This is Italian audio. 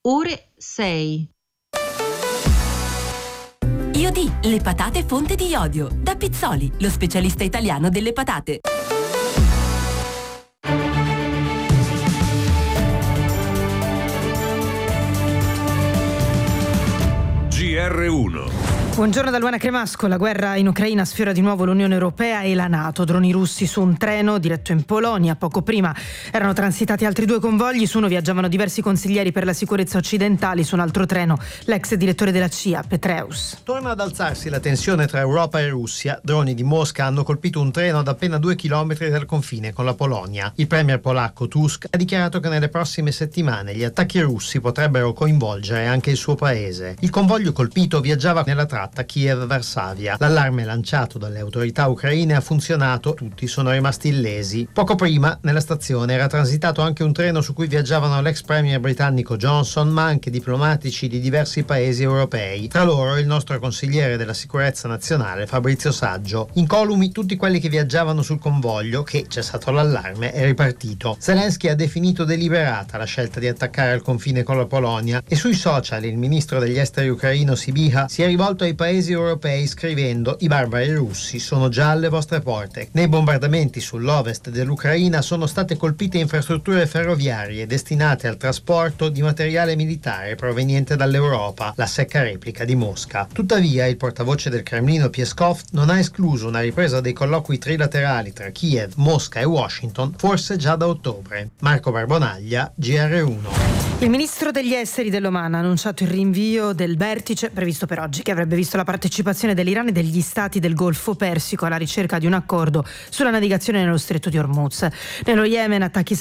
ore 6. IOD, le patate fonte di iodio. Da Pizzoli, lo specialista italiano delle patate. GR1. Buongiorno da Luana Cremasco. La guerra in Ucraina sfiora di nuovo l'Unione Europea e la NATO. Droni russi su un treno diretto in Polonia. Poco prima erano transitati altri 2 convogli. Su uno viaggiavano diversi consiglieri per la sicurezza occidentali. Su un altro treno l'ex direttore della CIA, Petreus. Torna ad alzarsi la tensione tra Europa e Russia. Droni di Mosca hanno colpito un treno ad appena 2 chilometri dal confine con la Polonia. Il premier polacco Tusk ha dichiarato che nelle prossime settimane gli attacchi russi potrebbero coinvolgere anche il suo paese. Il convoglio colpito viaggiava nella tratta Kiev-Varsavia. L'allarme lanciato dalle autorità ucraine ha funzionato, tutti sono rimasti illesi. Poco prima, nella stazione era transitato anche un treno su cui viaggiavano l'ex premier britannico Johnson, ma anche diplomatici di diversi paesi europei. Tra loro il nostro consigliere della sicurezza nazionale Fabrizio Saggio. Incolumi tutti quelli che viaggiavano sul convoglio che, cessato l'allarme, è ripartito. Zelensky ha definito deliberata la scelta di attaccare al confine con la Polonia e sui social il ministro degli esteri ucraino Sibiha si è rivolto ai paesi europei scrivendo: i barbari russi sono già alle vostre porte. Nei bombardamenti sull'ovest dell'Ucraina sono state colpite infrastrutture ferroviarie destinate al trasporto di materiale militare proveniente dall'Europa, la secca replica di Mosca. Tuttavia il portavoce del Cremlino Peskov non ha escluso una ripresa dei colloqui trilaterali tra Kiev, Mosca e Washington, forse già da ottobre. Marco Barbonaglia, GR1. Il ministro degli esteri dell'Oman ha annunciato il rinvio del vertice previsto per oggi, che avrebbe visto la partecipazione dell'Iran e degli stati del Golfo Persico alla ricerca di un accordo sulla navigazione nello stretto di Hormuz. Nello Yemen attacchi